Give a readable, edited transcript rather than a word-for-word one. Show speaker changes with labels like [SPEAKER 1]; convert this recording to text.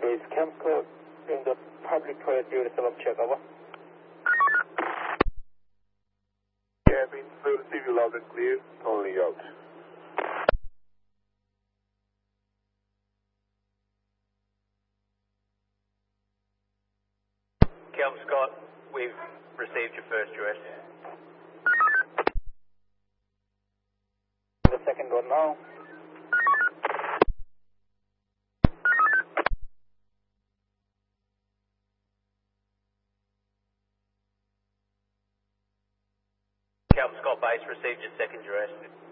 [SPEAKER 1] case. Camp Scott in the public toilet unit of check, over.
[SPEAKER 2] Cabin, full civil loud and clear, only out.
[SPEAKER 3] Camp Scott, we've received your first arrest.
[SPEAKER 1] The second one now.
[SPEAKER 3] Camp Scott base received your second arrest.